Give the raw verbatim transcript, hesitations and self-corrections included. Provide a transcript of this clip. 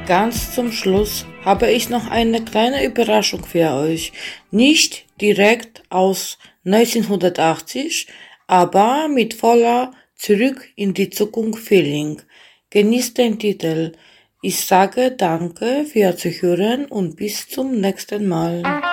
ganz zum Schluss habe ich noch eine kleine Überraschung für euch. Nicht direkt aus neunzehnhundertachtzig, aber mit voller Zurück in die Zukunft Feeling. Genießt den Titel. Ich sage danke für Zuhören und bis zum nächsten Mal.